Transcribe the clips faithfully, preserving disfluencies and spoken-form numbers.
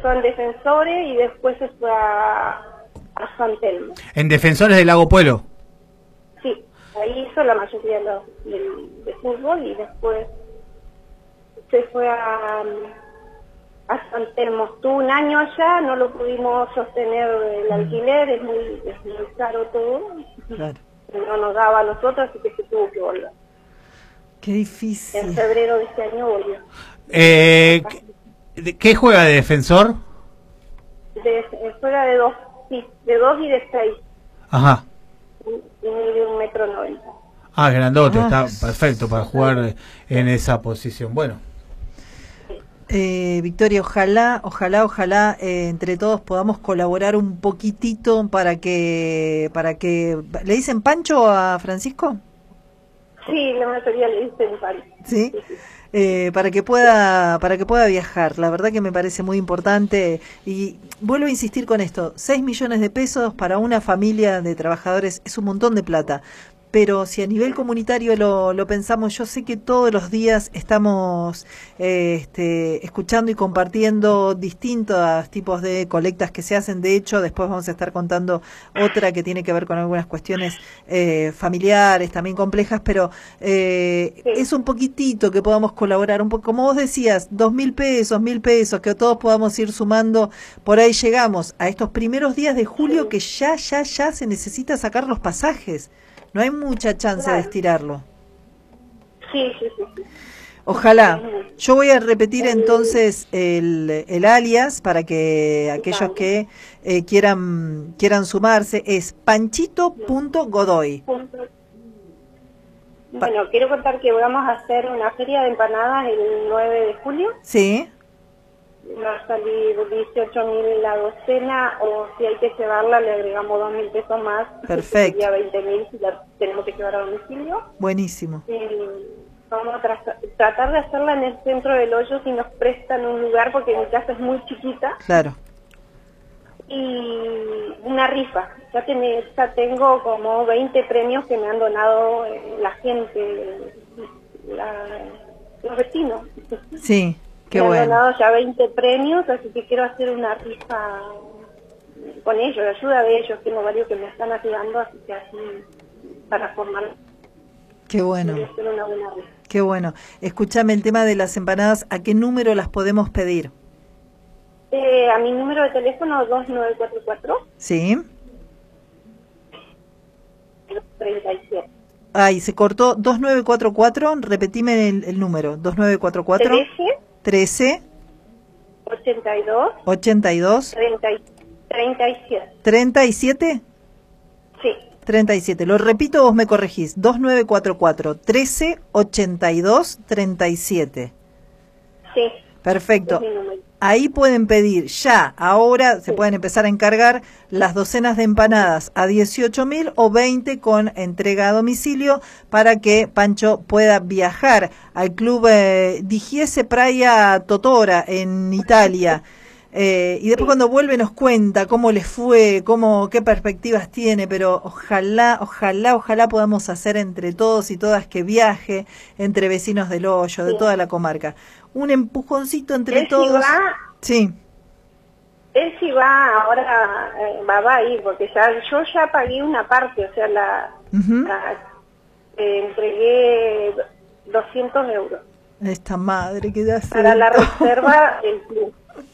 empezó en Defensores y después se fue a, a San Telmo. ¿En Defensores del Lago Puelo? Sí, ahí hizo la mayoría de, los, de, de fútbol y después se fue a, a San Telmo. Estuvo un año allá, no lo pudimos sostener el alquiler, es muy, es muy caro todo. Claro. No nos daba a nosotros, así que se tuvo que volver. Qué difícil. En febrero de este año volvió. Eh, ¿qué, ¿Qué juega de defensor? De, juega de dos, sí, de dos y de seis. Ajá. Y de un metro noventa. Ah, grandote, Ah. está perfecto para jugar en esa posición. Bueno. Eh, Victoria, ojalá, ojalá, ojalá eh, entre todos podamos colaborar un poquitito para que, para que, ¿le dicen Pancho a Francisco? Sí, la mayoría le dicen Pancho. Sí. Sí, sí. Eh, para que pueda para que pueda viajar. La verdad que me parece muy importante y vuelvo a insistir con esto, seis millones de pesos para una familia de trabajadores es un montón de plata, pero si a nivel comunitario lo, lo pensamos, yo sé que todos los días estamos eh, este, escuchando y compartiendo distintos tipos de colectas que se hacen. De hecho, después vamos a estar contando otra que tiene que ver con algunas cuestiones eh, familiares, también complejas, pero eh, Sí. es un poquitito que podamos colaborar, un poco, como vos decías, dos mil pesos, mil pesos, que todos podamos ir sumando. Por ahí llegamos a estos primeros días de julio que ya, ya, ya se necesita sacar los pasajes. No hay mucha chance Claro. de estirarlo. Sí, sí, sí, sí. Ojalá. Yo voy a repetir entonces el, el alias para que aquellos que eh, quieran quieran sumarse. Es panchito punto godoy. Punto. Bueno, quiero contar que vamos a hacer una feria de empanadas el nueve de julio. Sí, Va a salir dieciocho mil la docena, o si hay que llevarla le agregamos dos mil pesos más. Perfecto. Sería veinte mil si la tenemos que llevar a domicilio. buenísimo. Y vamos a tra- tratar de hacerla en el centro del hoyo si nos prestan un lugar, porque mi casa es muy chiquita. Claro. Y una rifa. Ya, tené, ya tengo como veinte premios que me han donado eh, la gente, la, los vecinos. Sí, qué me han bueno. donado ya veinte premios, así que quiero hacer una rifa con ellos, la ayuda de ellos. Tengo varios que me están ayudando, así que así para formar. Qué bueno. Quiero hacer una buena rifa. Qué bueno. Escúchame el tema de las empanadas. ¿A qué número las podemos pedir? Eh, a mi número de teléfono dos nueve cuatro cuatro, Sí. treinta y siete. Ay, se cortó dos nueve cuatro cuatro. Repetime el, el número. dos nueve cuatro cuatro. trece, trece. ochenta y dos, ochenta y dos. treinta y siete. treinta y siete. Sí, treinta y siete. Lo repito, vos me corregís. dos nueve cuatro cuatro, trece, ochenta y dos, treinta y siete. sí. Perfecto. Es mi número. Ahí pueden pedir ya, ahora se pueden empezar a encargar las docenas de empanadas a dieciocho mil o veinte con entrega a domicilio para que Pancho pueda viajar al club eh, Digiese Praia Totora en Italia. Eh, y después cuando vuelve nos cuenta cómo les fue, cómo, qué perspectivas tiene, pero ojalá, ojalá, ojalá podamos hacer entre todos y todas que viaje, entre vecinos del Hoyo, de Sí. toda la comarca. Un empujoncito entre Él sí todos. va, Sí, él sí va, ahora eh, va, va a ir, porque ya yo ya pagué una parte, o sea, la, ujú. la eh, entregué doscientos euros Esta madre que ya se... para la reserva del club.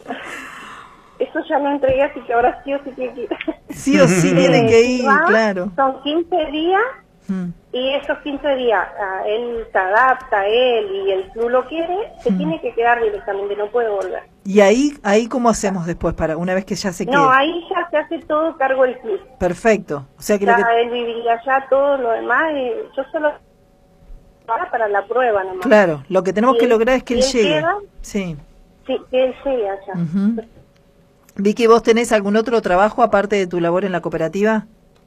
Eso ya lo entregué, así que ahora sí o sí tiene que ir. Sí o sí tienen que ir, Va, claro. Son quince días. Mm. Y esos quince días, ah, él se adapta, él y el club lo quiere, se Mm. tiene que quedar directamente, no puede volver. Y ahí, ahí cómo hacemos después para una vez que ya se quede. No, ahí ya se hace todo cargo del club. Perfecto. O sea que lo Ya que... él viviría allá, todo lo demás, y yo solo para, para la prueba nomás. Claro, lo que tenemos Y que él- lograr es que y él él llegue. queda. Sí. Sí, que él llegue allá. Ujú. Vicky, ¿vos tenés algún otro trabajo aparte de tu labor en la cooperativa?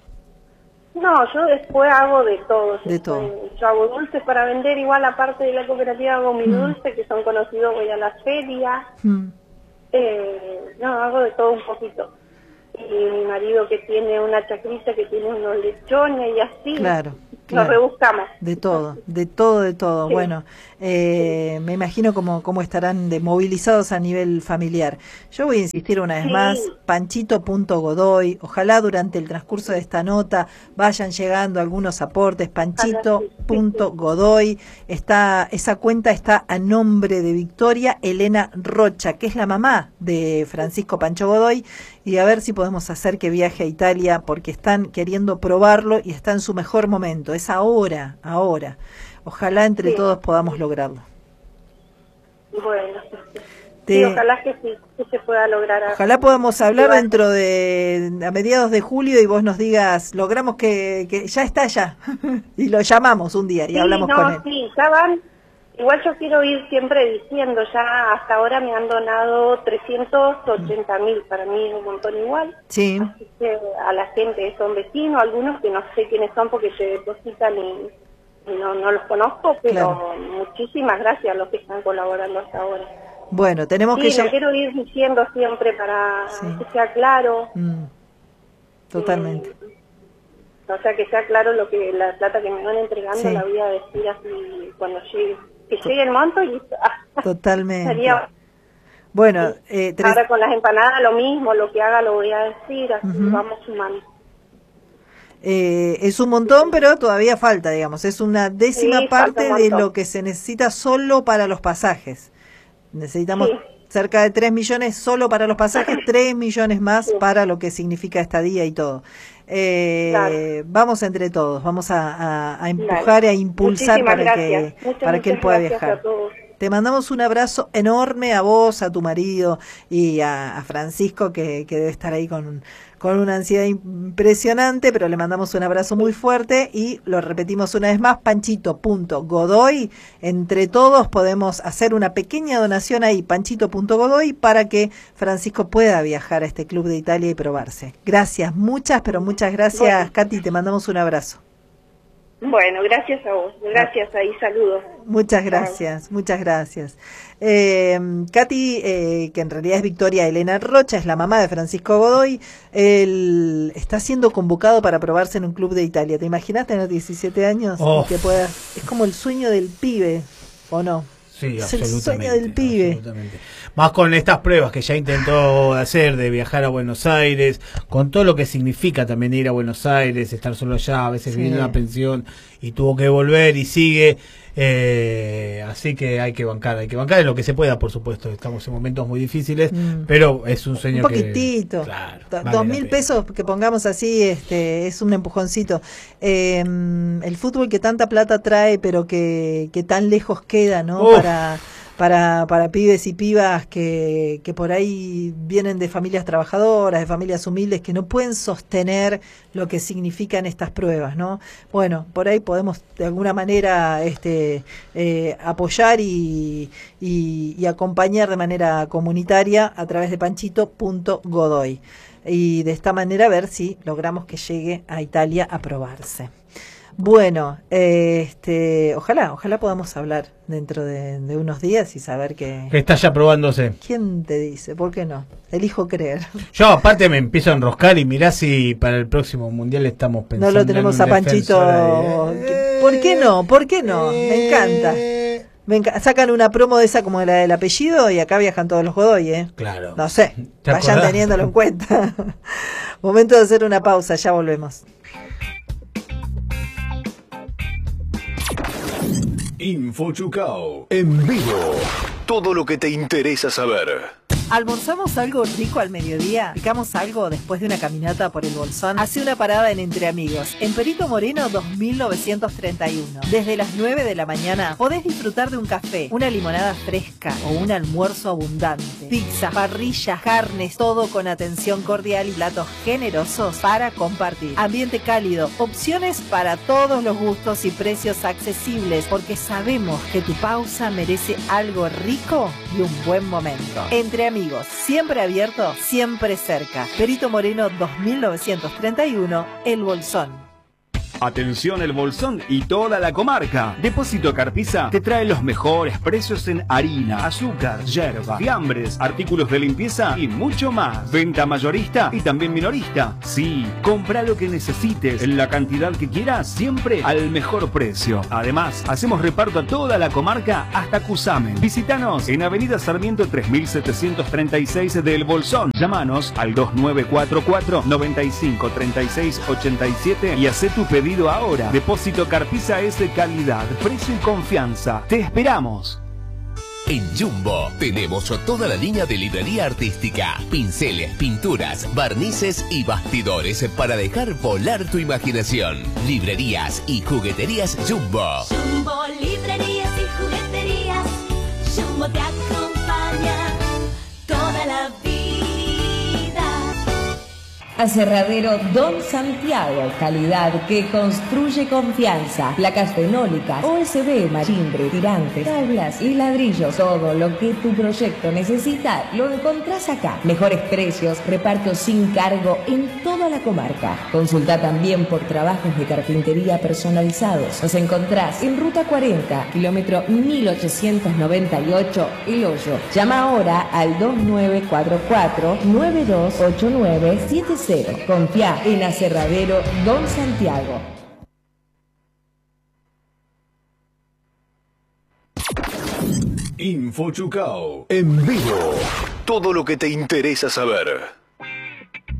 No, yo después hago de todo. De Yo- todo. Yo hago dulces para vender, igual aparte de la cooperativa hago mis Mm. dulces, que son conocidos, voy a las ferias. Mm. Eh, no, hago de todo un poquito. Y mi marido que tiene una chacrita, que tiene unos lechones y así. Claro. Claro. Nos rebuscamos. De todo, de todo, de todo. Sí. Bueno, eh, me imagino cómo, cómo estarán de movilizados a nivel familiar. Yo voy a insistir una vez sí. más, panchito punto godoy, ojalá durante el transcurso de esta nota vayan llegando algunos aportes, panchito punto godoy, está, esa cuenta está a nombre de Victoria Elena Rocha, que es la mamá de Francisco Pancho Godoy, y a ver si podemos hacer que viaje a Italia, porque están queriendo probarlo y está en su mejor momento. Es ahora, ahora. Ojalá entre sí. todos podamos lograrlo. Bueno, Te... sí, ojalá que sí, que se pueda lograr. Ojalá podamos hablar dentro de, a mediados de julio y vos nos digas, logramos que, que ya está ya, y lo llamamos un día y sí, hablamos no, con él. Sí, ya van. Igual yo quiero ir siempre diciendo, ya hasta ahora me han donado trescientos ochenta mil, para mí es un montón igual. Sí. Así que a la gente son vecinos, algunos que no sé quiénes son porque se depositan y, y no, no los conozco, pero claro. muchísimas gracias a los que están colaborando hasta ahora. Bueno, tenemos sí, que... Sí, lo quiero ir diciendo siempre para sí. que sea claro. Mm. Totalmente. Eh, o sea, que sea claro lo que la plata que me van entregando, sí. la voy a decir así cuando llegue. Que llegue el monto y listo. Totalmente. Sería... Bueno, eh, tres... ahora con las empanadas lo mismo, lo que haga lo voy a decir, así uh-huh. vamos sumando. Eh, es un montón, pero todavía falta, digamos, es una décima sí, parte de lo que se necesita solo para los pasajes. Necesitamos sí. cerca de tres millones solo para los pasajes, tres millones más sí. para lo que significa estadía y todo. Eh, claro. Vamos entre todos, vamos a, a, a empujar claro. y a impulsar muchísimas para gracias. que muchas, para que él pueda gracias viajar. Te mandamos un abrazo enorme a vos, a tu marido y a, a Francisco, que, que debe estar ahí con, con una ansiedad impresionante, pero le mandamos un abrazo muy fuerte y lo repetimos una vez más, panchito punto godoy. Entre todos podemos hacer una pequeña donación ahí, panchito punto godoy, para que Francisco pueda viajar a este club de Italia y probarse. Gracias, muchas, pero muchas gracias, bueno. Katy, te mandamos un abrazo. Bueno, gracias a vos, gracias ahí, saludos. Muchas gracias, muchas gracias. Eh, Katy, eh, que en realidad es Victoria Elena Rocha, es la mamá de Francisco Godoy, él está siendo convocado para probarse en un club de Italia. ¿Te imaginas tener diecisiete años? Oh. Y que puedas, es como el sueño del pibe, ¿o no? Sí, es absolutamente. El sueño del pibe. Absolutamente. Más con estas pruebas que ya intentó hacer de viajar a Buenos Aires, con todo lo que significa también ir a Buenos Aires, estar solo allá, a veces sí. viviendo una pensión y tuvo que volver y sigue. Eh, así que hay que bancar, hay que bancar en lo que se pueda, por supuesto. Estamos en momentos muy difíciles, mm. pero es un sueño un poquitito, que, claro, vale dos mil pesos que pongamos así, este, es un empujoncito. Eh, el fútbol que tanta plata trae, pero que, que tan lejos queda, ¿no? Uf. Para para para pibes y pibas que, que por ahí vienen de familias trabajadoras, de familias humildes, que no pueden sostener lo que significan estas pruebas, ¿no? Bueno, por ahí podemos de alguna manera este eh, apoyar y, y, y acompañar de manera comunitaria a través de panchito punto godoy. Y de esta manera ver si logramos que llegue a Italia a probarse. Bueno, eh, este, ojalá, ojalá podamos hablar dentro de, de unos días y saber que... Que está ya probándose. ¿Quién te dice? ¿Por qué no? Elijo creer. Yo aparte me empiezo a enroscar y mirá si para el próximo mundial estamos pensando. No lo tenemos a Panchito. Eh, ¿Por qué no? ¿Por qué no? Eh, me encanta. Me enca Sacan una promo de esa como la del apellido y acá viajan todos los Godoy, ¿eh? Claro. No sé, vayan acordás? Teniéndolo en cuenta. Momento de hacer una pausa, ya volvemos. InfoChucao en vivo. Todo lo que te interesa saber. ¿Almorzamos algo rico al mediodía? ¿Picamos algo después de una caminata por el Bolsón? Hace una parada en Entre Amigos, en Perito Moreno dos mil novecientos treinta y uno. Desde las nueve de la mañana podés disfrutar de un café, una limonada fresca o un almuerzo abundante. Pizza, parrillas, carnes, todo con atención cordial y platos generosos para compartir. Ambiente cálido, opciones para todos los gustos y precios accesibles, porque sabemos que tu pausa merece algo rico y un buen momento. Entre Amigos. Siempre abierto, siempre cerca. Perito Moreno dos mil novecientos treinta y uno, El Bolsón. Atención El Bolsón y toda la comarca. Depósito Carpisa te trae los mejores precios en harina, azúcar, yerba, fiambres, artículos de limpieza y mucho más. Venta mayorista y también minorista. Sí, compra lo que necesites en la cantidad que quieras, siempre al mejor precio. Además, hacemos reparto a toda la comarca hasta Cusamen. Visítanos en Avenida Sarmiento tres mil setecientos treinta y seis de El Bolsón. Llámanos al dos nueve cuatro cuatro, nueve cinco, tres seis, ocho siete y haz tu pedido ahora. Depósito Carpisa es de calidad, precio y confianza. Te esperamos. En Jumbo tenemos toda la línea de librería artística, pinceles, pinturas, barnices y bastidores para dejar volar tu imaginación. Librerías y jugueterías Jumbo. Jumbo, librerías y jugueterías. Jumbo te acompaña toda la vida. Aserradero Don Santiago, calidad que construye confianza. Placas fenólicas, O S B, marimbre, tirantes, tablas y ladrillos. Todo lo que tu proyecto necesita lo encontrás acá. Mejores precios, reparto sin cargo en toda la comarca. Consulta también por trabajos de carpintería personalizados. Nos encontrás en Ruta cuarenta, kilómetro mil ochocientos noventa y ocho, El Hoyo. Llama ahora al dos nueve cuatro cuatro, nueve dos ocho nueve siete cero. Confía en Aserradero Don Santiago. InfoChucao en vivo. Todo lo que te interesa saber.